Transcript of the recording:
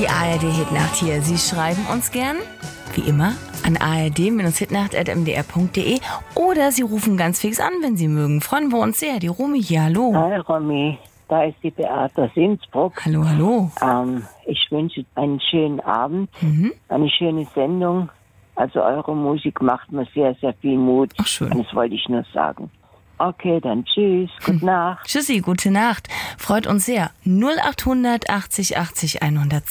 Die ARD-Hitnacht hier. Sie schreiben uns gern, wie immer, an ard-hitnacht@mdr.de oder Sie rufen ganz fix an, wenn Sie mögen. Freuen wir uns sehr. Die Romy hier, hallo. Hi Romy, da ist die Beate aus Innsbruck. Hallo, hallo. Ich wünsche einen schönen Abend, eine schöne Sendung. Also eure Musik macht mir sehr, sehr viel Mut. Ach, schön. Das wollte ich nur sagen. Okay, dann tschüss, gute Nacht. Tschüssi, gute Nacht. Freut uns sehr. 0800 80 80 110.